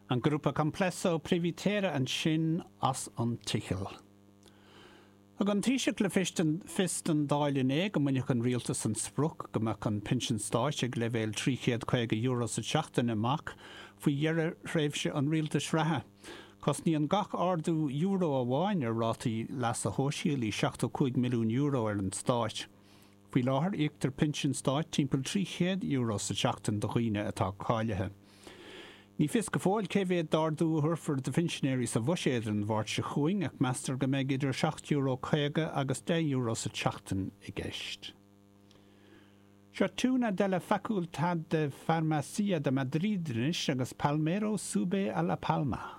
An grúpa complesso privitéire an sin as an tichel. Ag an tíiseach le fistan dáilin go muineach an rialtas an spruch go meach an pension stáit ag levéil 350 euros a seachtain amach faoi dhearr réimhse an rialtas rathe. Cos ní an gach ardú euro a bháin ar rátaí las a hóisiúlaí 65 milliún euro ar an stáit. Faoi láthair íoctar pension stáit timpeall 300 euros a seachtain do chuoine atá cáilethe. Ní fis go fáil céhhéad dardú thurfar de finisinéirí sa bhuiséidir an bhairt se chuing ach meastar go méid idir 7 euro chuige agus 10 euros a seachtain i gceist. Seo túna de la Facultad de Farmacia de Madrid agus Palmero Sube a la Palma.